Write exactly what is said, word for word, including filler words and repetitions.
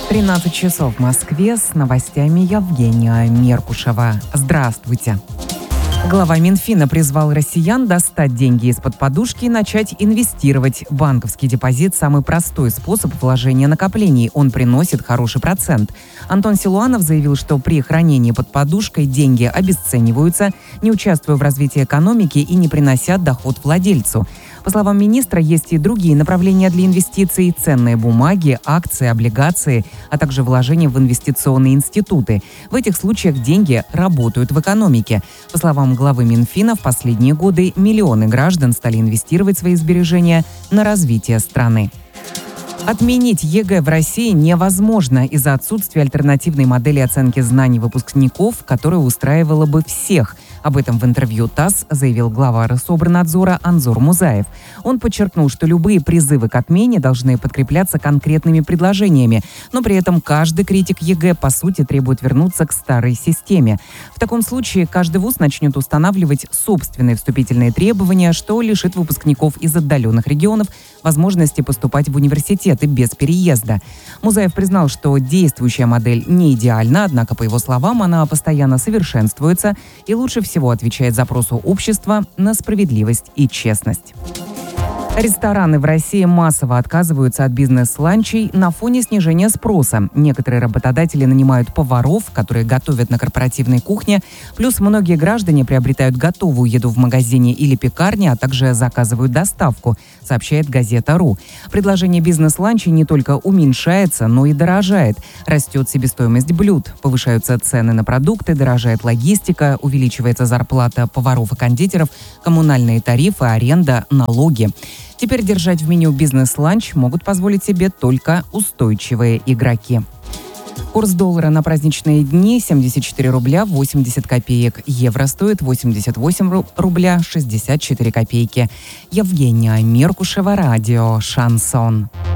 тринадцать часов в Москве, с новостями Евгения Меркушева. Здравствуйте. Глава Минфина призвал россиян достать деньги из-под подушки и начать инвестировать. Банковский депозит – самый простой способ вложения накоплений. Он приносит хороший процент. Антон Силуанов заявил, что при хранении под подушкой деньги обесцениваются, не участвуя в развитии экономики и не принося доход владельцу. По словам министра, есть и другие направления для инвестиций – ценные бумаги, акции, облигации, а также вложения в инвестиционные институты. В этих случаях деньги работают в экономике. По словам главы Минфина, в последние годы миллионы граждан стали инвестировать свои сбережения на развитие страны. Отменить ЕГЭ в России невозможно из-за отсутствия альтернативной модели оценки знаний выпускников, которая устраивала бы всех. Об этом в интервью ТАСС заявил глава Рособорнадзора Анзор Музаев. Он подчеркнул, что любые призывы к отмене должны подкрепляться конкретными предложениями, но при этом каждый критик ЕГЭ, по сути, требует вернуться к старой системе. В таком случае каждый вуз начнет устанавливать собственные вступительные требования, что лишит выпускников из отдаленных регионов возможности поступать в университеты без переезда. Музаев признал, что действующая модель не идеальна, однако, по его словам, она постоянно совершенствуется и лучше всего отвечает запросу общества на справедливость и честность. Рестораны в России массово отказываются от бизнес-ланчей на фоне снижения спроса. Некоторые работодатели нанимают поваров, которые готовят на корпоративной кухне, плюс многие граждане приобретают готовую еду в магазине или пекарне, а также заказывают доставку, сообщает газета.ру. Предложение бизнес-ланчей не только уменьшается, но и дорожает. Растет себестоимость блюд, повышаются цены на продукты, дорожает логистика, увеличивается зарплата поваров и кондитеров, коммунальные тарифы, аренда, налоги. Теперь держать в меню бизнес-ланч могут позволить себе только устойчивые игроки. Курс доллара на праздничные дни – семьдесят четыре рубля восемьдесят копеек. Евро стоит восемьдесят восемь рубля шестьдесят четыре копейки. Евгения Меркушева, радио «Шансон».